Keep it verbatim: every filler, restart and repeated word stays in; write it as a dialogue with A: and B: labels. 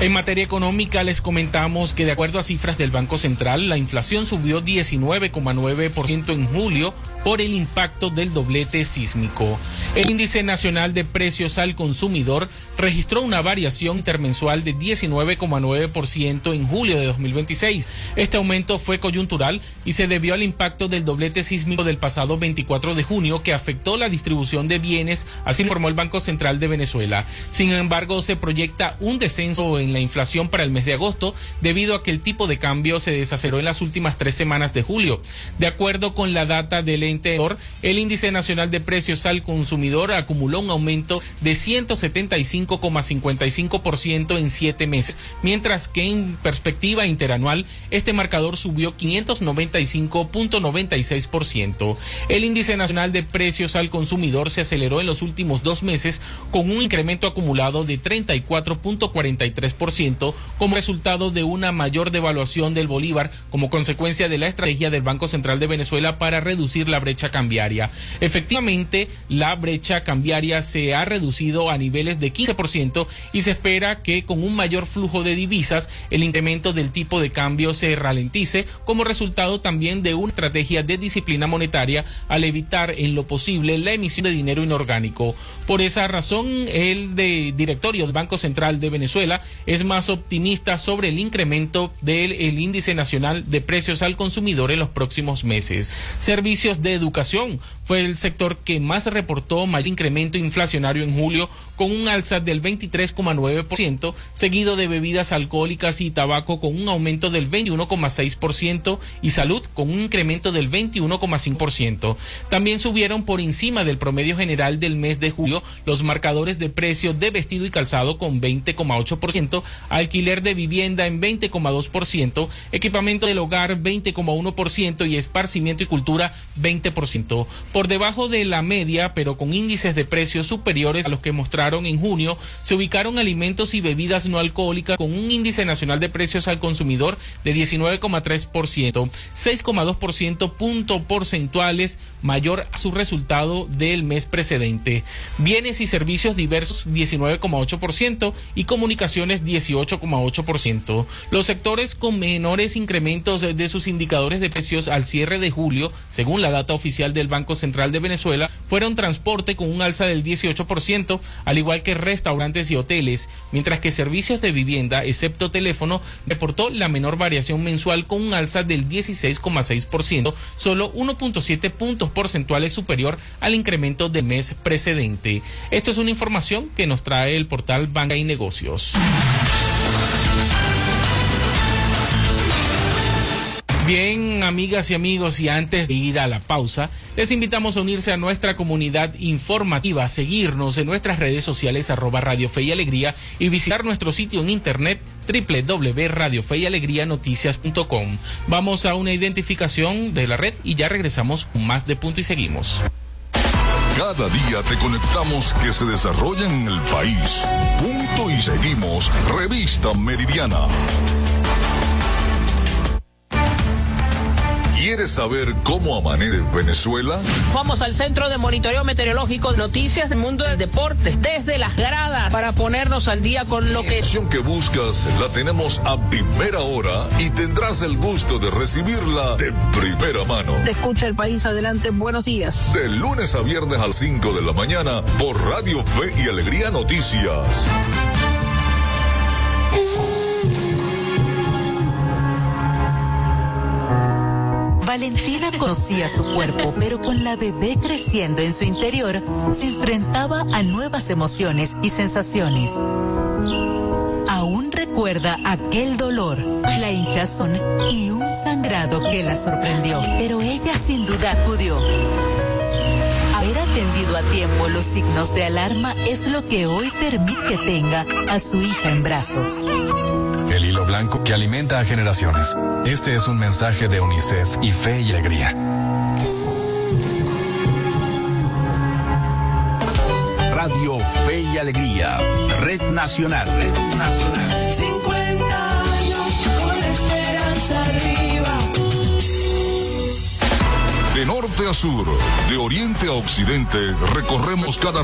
A: En materia económica les comentamos que de acuerdo a cifras del Banco Central, la inflación subió diecinueve coma nueve por ciento en julio por el impacto del doblete sísmico. El índice nacional de precios al consumidor registró una variación intermensual de diecinueve coma nueve por ciento en julio de dos mil veintiséis. Este aumento fue coyuntural y se debió al impacto del doblete sísmico del pasado veinticuatro de junio que afectó la distribución de bienes, así informó el Banco Central de Venezuela. Sin embargo, se proyecta un descenso en la inflación para el mes de agosto debido a que el tipo de cambio se desaceleró en las últimas tres semanas de julio. De acuerdo con la data del ente, el índice nacional de precios al consumidor acumuló un aumento de ciento setenta y cinco coma cincuenta y cinco por ciento en siete meses, mientras que en perspectiva interanual este marcador subió quinientos noventa y cinco coma noventa y seis por ciento. El índice nacional de precios al consumidor se aceleró en los últimos dos meses con un incremento acumulado de treinta y cuatro coma cuarenta y tres por ciento como resultado de una mayor devaluación del bolívar como consecuencia de la estrategia del Banco Central de Venezuela para reducir la brecha cambiaria. Efectivamente, la brecha cambiaria se ha reducido a niveles de quince por ciento y se espera que con un mayor flujo de divisas el incremento del tipo de cambio se ralentice como resultado también de una estrategia de disciplina monetaria al evitar en lo posible la emisión de dinero inorgánico. Por esa razón, el de directorio del Banco Central de Venezuela es más optimista sobre el incremento del el índice nacional de precios al consumidor en los próximos meses. Servicios de educación fue el sector que más reportó mayor incremento inflacionario en julio, con un alza del veintitrés coma nueve por ciento, seguido de bebidas alcohólicas y tabaco con un aumento del veintiuno coma seis por ciento y salud con un incremento del veintiuno coma cinco por ciento. También subieron por encima del promedio general del mes de julio los marcadores de precio de vestido y calzado con veinte coma ocho por ciento, alquiler de vivienda en veinte coma dos por ciento, equipamiento del hogar veinte coma uno por ciento y esparcimiento y cultura veinte por ciento. Por debajo de la media, pero con índices de precios superiores a los que mostraron en junio, se ubicaron alimentos y bebidas no alcohólicas con un índice nacional de precios al consumidor de diecinueve coma tres por ciento, seis coma dos por ciento puntos porcentuales mayor a su resultado del mes precedente. Bienes y servicios diversos diecinueve coma ocho por ciento y comunicaciones dieciocho coma ocho por ciento. Los sectores con menores incrementos de sus indicadores de precios al cierre de julio, según la data oficial del Banco Central de Venezuela, fueron transporte con un alza del dieciocho por ciento, al igual que restaurantes y hoteles, mientras que servicios de vivienda, excepto teléfono, reportó la menor variación mensual con un alza del dieciséis coma seis por ciento, solo uno punto siete puntos porcentuales superior al incremento del mes precedente. Esto es una información que nos trae el portal Banca y Negocios. Bien, amigas y amigos, y antes de ir a la pausa, les invitamos a unirse a nuestra comunidad informativa, seguirnos en nuestras redes sociales arroba Radio Fe y Alegría y visitar nuestro sitio en internet doble u doble u doble u punto radio fe y alegría noticias punto com. Vamos a una identificación de la red y ya regresamos con más de Punto y Seguimos.
B: Cada día te conectamos que se desarrolla en el país. Punto y Seguimos, Revista Meridiana. ¿Quieres saber cómo amanece Venezuela?
C: Vamos al Centro de Monitoreo Meteorológico, noticias del mundo del deporte, desde las gradas, para ponernos al día con lo que...
B: La información que buscas la tenemos a primera hora y tendrás el gusto de recibirla de primera mano.
C: Te escucha el país, adelante, buenos días.
B: De lunes a viernes a las cinco de la mañana por Radio Fe y Alegría Noticias.
D: Valentina conocía su cuerpo, pero con la bebé creciendo en su interior, se enfrentaba a nuevas emociones y sensaciones. Aún recuerda aquel dolor, la hinchazón y un sangrado que la sorprendió, pero ella sin duda acudió. Haber atendido a tiempo los signos de alarma es lo que hoy permite que tenga a su hija en brazos.
E: El hilo blanco que alimenta a generaciones. Este es un mensaje de UNICEF y Fe y Alegría.
F: Radio Fe y Alegría, Red Nacional. Red Nacional.
G: cincuenta años con esperanza arriba.
B: De norte a sur, de oriente a occidente, recorremos cada